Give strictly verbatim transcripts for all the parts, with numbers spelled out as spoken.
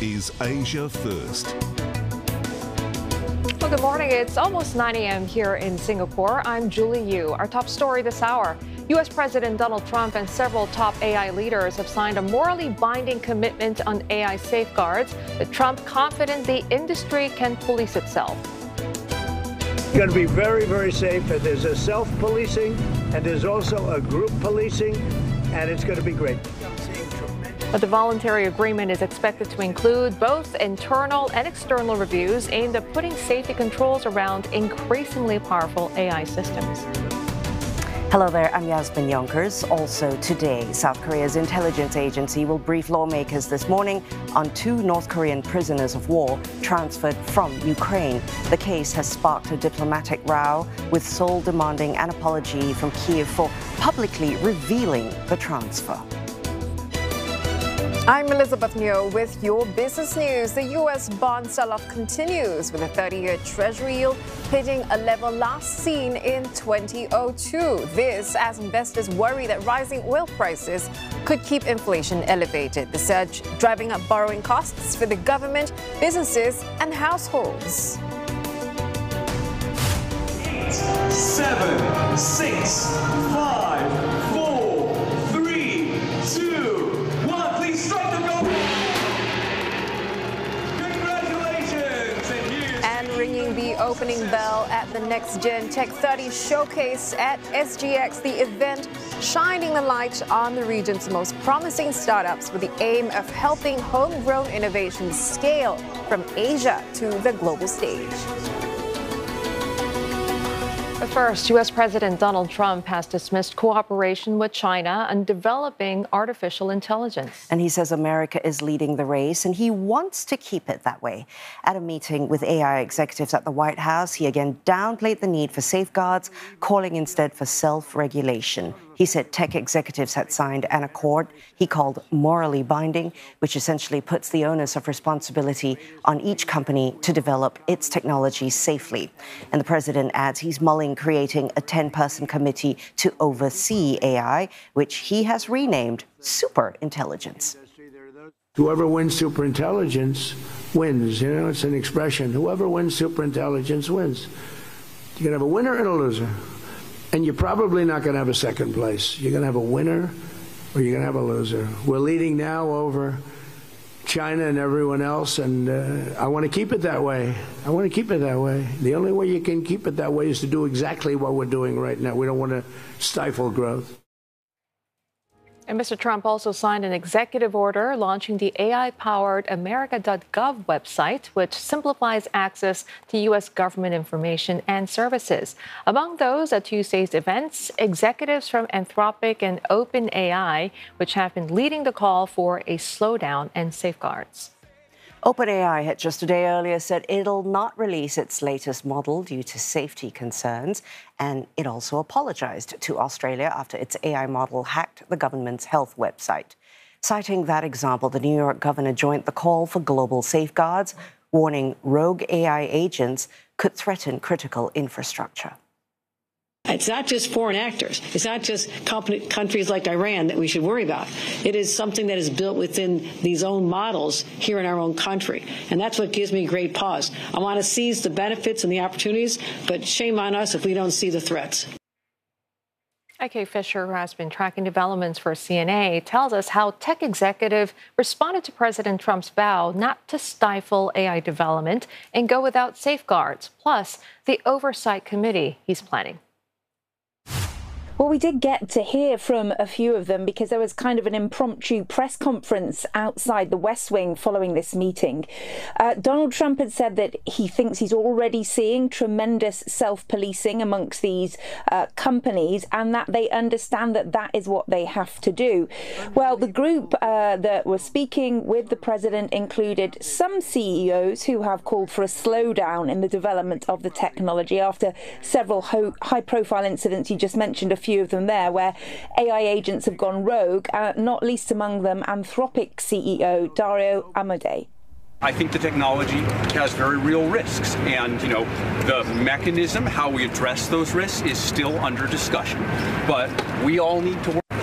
is Asia First. Well, good morning. It's almost nine a m here in Singapore. I'm Julie Yu. Our top story this hour. U S President Donald Trump and several top A I leaders have signed a morally binding commitment on A I safeguards, with Trump confident the industry can police itself. It's going to be very, very safe. And there's a self-policing and there's also a group policing, and it's going to be great. But the voluntary agreement is expected to include both internal and external reviews aimed at putting safety controls around increasingly powerful A I systems. Hello there, I'm Yasmin Yonkers. Also today, South Korea's intelligence agency will brief lawmakers this morning on two North Korean prisoners of war transferred from Ukraine. The case has sparked a diplomatic row, with Seoul demanding an apology from Kyiv for publicly revealing the transfer. I'm Elizabeth Neo with your business news. The U S bond sell-off continues, with the thirty-year Treasury yield hitting a level last seen in twenty oh two. This as investors worry that rising oil prices could keep inflation elevated. The surge driving up borrowing costs for the government, businesses, and households. Eight, seven, six, five, four, three, two. Strike the goal! Congratulations! And, here's and ringing the opening bell at the Next Gen Tech thirty showcase at S G X, the event shining the light on the region's most promising startups with the aim of helping homegrown innovations scale from Asia to the global stage. But first, U S President Donald Trump has dismissed cooperation with China on developing artificial intelligence. And he says America is leading the race, and he wants to keep it that way. At a meeting with A I executives at the White House, he again downplayed the need for safeguards, calling instead for self-regulation. He said tech executives had signed an accord he called morally binding, which essentially puts the onus of responsibility on each company to develop its technology safely. And the president adds he's mulling creating a ten-person committee to oversee A I, which he has renamed superintelligence. Whoever wins superintelligence wins. You know, it's an expression. Whoever wins superintelligence wins. You can have a winner and a loser. And you're probably not going to have a second place. You're going to have a winner or you're going to have a loser. We're leading now over China and everyone else, and uh, I want to keep it that way. I want to keep it that way. The only way you can keep it that way is to do exactly what we're doing right now. We don't want to stifle growth. And Mister Trump also signed an executive order launching the A I-powered America dot gov website, which simplifies access to U S government information and services. Among those at Tuesday's events, executives from Anthropic and OpenAI, which have been leading the call for a slowdown and safeguards. OpenAI had just a day earlier said it'll not release its latest model due to safety concerns, and it also apologized to Australia after its A I model hacked the government's health website. Citing that example, the New York governor joined the call for global safeguards, warning rogue A I agents could threaten critical infrastructure. It's not just foreign actors. It's not just company, countries like Iran that we should worry about. It is something that is built within these own models here in our own country. And that's what gives me great pause. I want to seize the benefits and the opportunities, but shame on us if we don't see the threats. I K Fisher, who has been tracking developments for C N A, tells us how tech executive responded to President Trump's vow not to stifle A I development and go without safeguards, plus the oversight committee he's planning. Well, we did get to hear from a few of them because there was kind of an impromptu press conference outside the West Wing following this meeting. Uh, Donald Trump had said that he thinks he's already seeing tremendous self-policing amongst these uh, companies, and that they understand that that is what they have to do. Well, the group uh, that was speaking with the president included some C E Os who have called for a slowdown in the development of the technology after several ho- high-profile incidents. You just mentioned a few of them there, where A I agents have gone rogue, uh, not least among them Anthropic C E O Dario Amodei. I think the technology has very real risks, and you know the mechanism, how we address those risks, is still under discussion. But we all need to work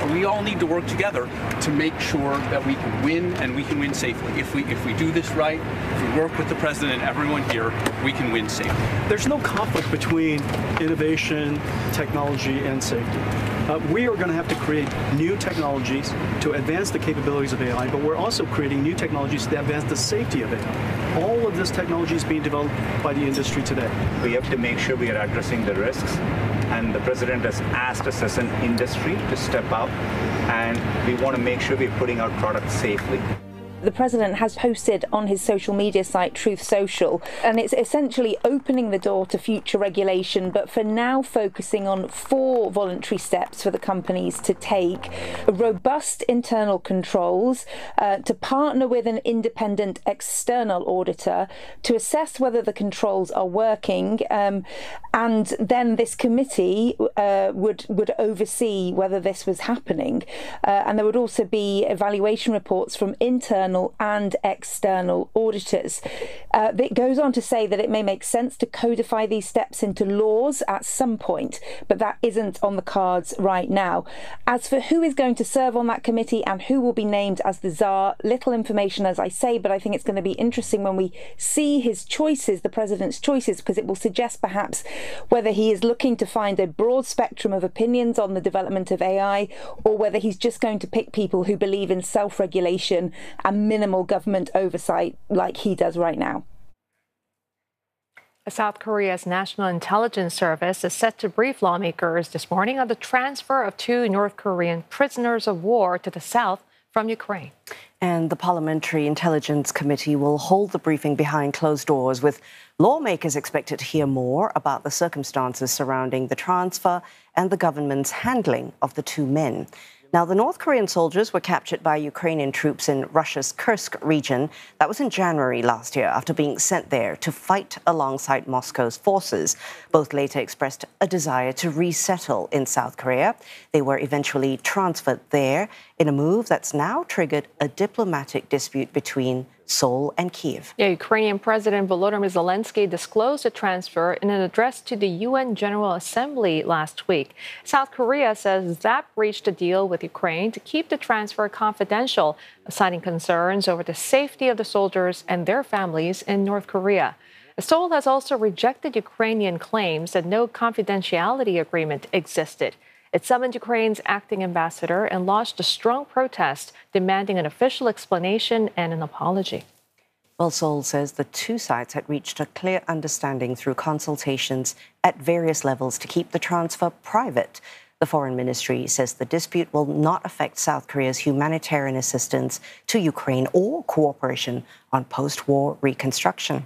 we all need to work together to make sure that we can win and we can win safely. If we if we do this right, if we work with the president and everyone here, we can win safely. There's no conflict between innovation, technology, and safety. Uh, we are going to have to create new technologies to advance the capabilities of A I, but we're also creating new technologies to advance the safety of A I. All of this technology is being developed by the industry today. We have to make sure we are addressing the risks, and the president has asked us as an industry to step up, and we want to make sure we're putting out products safely. The president has posted on his social media site, Truth Social, and it's essentially opening the door to future regulation, but for now focusing on four voluntary steps for the companies to take: robust internal controls, uh, to partner with an independent external auditor to assess whether the controls are working, um, and then this committee uh, would would oversee whether this was happening, uh, and there would also be evaluation reports from internal and external auditors. Uh, it goes on to say that it may make sense to codify these steps into laws at some point, but that isn't on the cards right now. As for who is going to serve on that committee and who will be named as the czar, little information, as I say, but I think it's going to be interesting when we see his choices, the president's choices, because it will suggest perhaps whether he is looking to find a broad spectrum of opinions on the development of A I, or whether he's just going to pick people who believe in self-regulation and minimal government oversight like he does right now. South Korea's National Intelligence Service is set to brief lawmakers this morning on the transfer of two North Korean prisoners of war to the south from Ukraine. And the Parliamentary Intelligence Committee will hold the briefing behind closed doors, with lawmakers expected to hear more about the circumstances surrounding the transfer and the government's handling of the two men. Now, the North Korean soldiers were captured by Ukrainian troops in Russia's Kursk region. That was in January last year, after being sent there to fight alongside Moscow's forces. Both later expressed a desire to resettle in South Korea. They were eventually transferred there in a move that's now triggered a diplomatic dispute between Seoul and Kyiv. Yeah, Ukrainian President Volodymyr Zelensky disclosed the transfer in an address to the U N General Assembly last week. South Korea says that reached a deal with Ukraine to keep the transfer confidential, citing concerns over the safety of the soldiers and their families in North Korea. Seoul has also rejected Ukrainian claims that no confidentiality agreement existed. It summoned Ukraine's acting ambassador and launched a strong protest demanding an official explanation and an apology. Well, Seoul says the two sides had reached a clear understanding through consultations at various levels to keep the transfer private. The Foreign Ministry says the dispute will not affect South Korea's humanitarian assistance to Ukraine or cooperation on post-war reconstruction.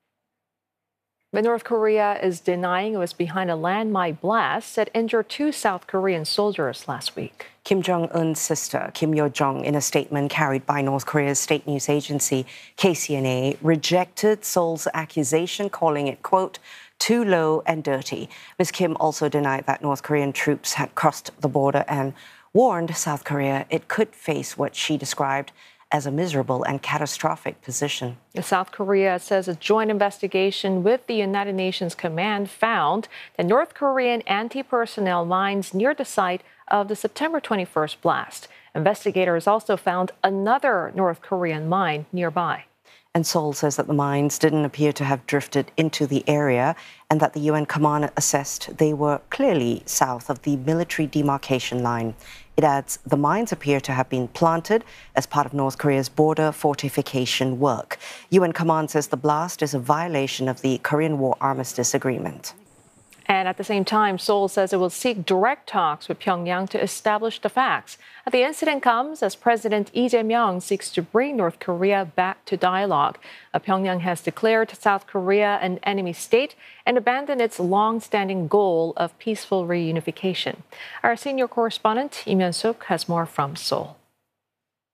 But North Korea is denying it was behind a landmine blast that injured two South Korean soldiers last week. Kim Jong-un's sister, Kim Yo-jong, in a statement carried by North Korea's state news agency K C N A, rejected Seoul's accusation, calling it, quote, too low and dirty. Miz Kim also denied that North Korean troops had crossed the border and warned South Korea it could face what she described as a miserable and catastrophic position. South Korea says a joint investigation with the United Nations Command found that North Korean anti-personnel mines near the site of the September twenty-first blast. Investigators also found another North Korean mine nearby. And Seoul says that the mines didn't appear to have drifted into the area and that the U N command assessed they were clearly south of the military demarcation line. It adds the mines appear to have been planted as part of North Korea's border fortification work. U N command says the blast is a violation of the Korean War Armistice Agreement. And at the same time, Seoul says it will seek direct talks with Pyongyang to establish the facts. The incident comes as President Lee Jae-myung seeks to bring North Korea back to dialogue. Pyongyang has declared South Korea an enemy state and abandoned its long-standing goal of peaceful reunification. Our senior correspondent, Lee Myung-suk, has more from Seoul.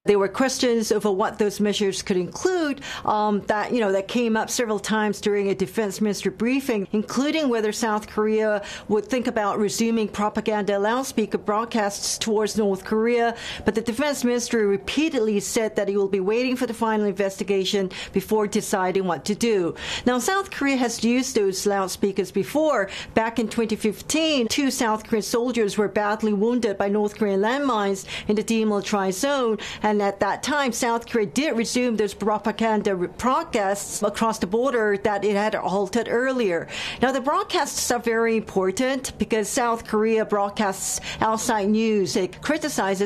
There were questions over what those measures could include um, that, you know, that came up several times during a defense minister briefing, including whether South Korea would think about resuming propaganda loudspeaker broadcasts towards North Korea. But the defense ministry repeatedly said that he will be waiting for the final investigation before deciding what to do. Now, South Korea has used those loudspeakers before. Back in twenty fifteen, two South Korean soldiers were badly wounded by North Korean landmines in the demilitarized zone. And at that time, South Korea did resume those propaganda broadcasts across the border that it had halted earlier. Now, the broadcasts are very important because South Korea broadcasts outside news. It criticizes